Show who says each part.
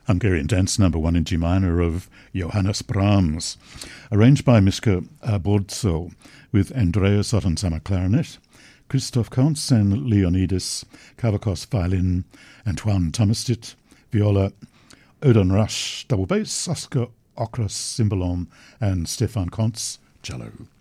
Speaker 1: Hungarian Dance No. 1 in G minor of Johannes Brahms, arranged by Miška Borzo, with Andreas Ottenshammer clarinet, Christoph Kontz and Leonidas Kavakos violin, Antoine Tomastit viola, Odon Rush double bass, Oscar Okras cymbalom, and Stefan Kontz cello.